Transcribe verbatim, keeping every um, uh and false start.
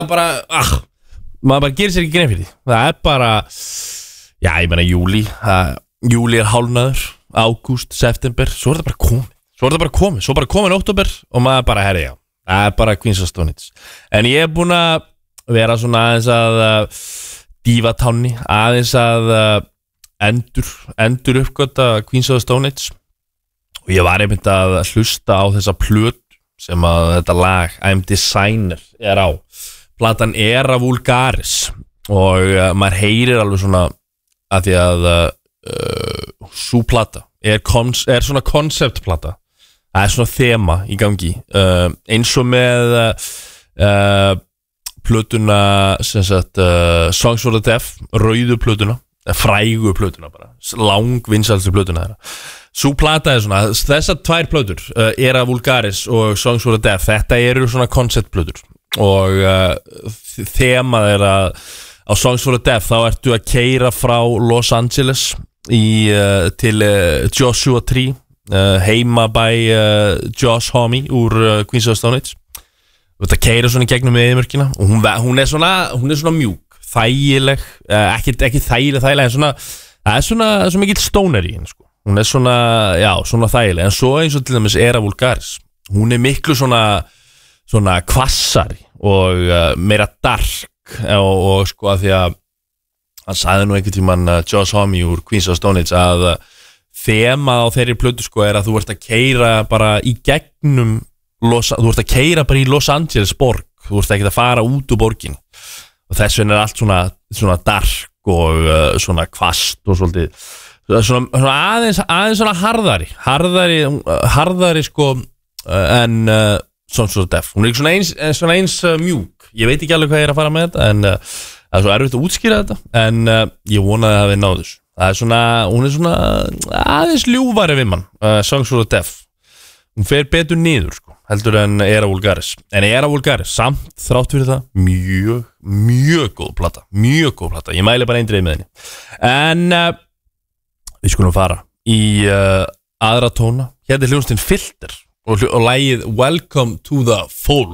bara, ah, maður bara gerir sér ekki grein fyrir því. Það er bara, já, ég meina júlí, það, júlí er hálfnaður, ágúst, september, svo er það bara komið, svo er það bara komið, svo bara komið október og maður bara, herri, já, það er bara Queens of Stone Age. En ég er búin að vera svona aðeins að uh, dífatanni, aðeins að uh, endur, endur uppgöta Queens of Stone Age og ég var einmitt að hlusta á þessa plötu sem að þetta lag I'm Designer er á. Platan Era Vulgaris og uh, maður heyrir alveg svona að því að uh, sú plata er, er svona konceptplata. Það er svona þema í gangi uh, eins og með uh, plötuna sem sagt uh, Songs for the Deaf, rauðu plötuna, frægu plötuna bara, langvinsælstu plötuna þeirra. Sú plata er svona, þessar tvær plötur, uh, Era Vulgaris og Songs for the Deaf, þetta eru svona konceptplötur og uh, þemað er að á Songs for the Deaf þá ertu að keyra frá Los Angeles í, uh, til uh, Joshua Tree, uh, heima bæ uh, Josh Homme úr uh, Queens of Stone Age. Þú ert að keyra svona í gegnum eyðimörkina og hún, hún, er svona, hún er svona mjúk, þægileg, uh, ekki, ekki þægileg, þægileg, en svona, það er svona, svona mikill stoner í henni, sko. Hún er svona, já, svona þægileg, en svo eins og til dæmis Era Vulgaris, hún er miklu svona, svona kvassari og uh, meira dark og, og sko að því að hann sagði nú einhvern tímann uh, Josh Homme úr Queens of Stone Age að uh, þemað á þeirri plötu sko er að þú ert að keyra bara í gegnum Los, þú ert að keyra bara í Los Angeles borg, þú ert ekki að fara út úr borgin og þess vegna er allt svona, svona dark og uh, svona kvast og svolítið svona, svona aðeins, aðeins svona harðari harðari, harðari sko uh, en uh, Songs for the Deaf, hún er ekki svona eins, svona eins uh, mjúk, ég veit ekki alveg hvað ég er að fara með þetta en uh, það er svo erfitt að útskýra þetta en uh, ég vonaði að við náðum þessu. Það er svona, hún er svona aðeins ljúfari við mann, uh, Songs for the Deaf, hún fer betur niður sko, heldur en Era Vulgaris, en Era Vulgaris samt þrátt fyrir það mjög, mjög góð plata, mjög góð plata, ég mæli bara eindreið með henni. En uh, við skulum fara í uh, aðra tóna, hérna er hljómsveitin Filter og, og lagið Welcome to the Fold.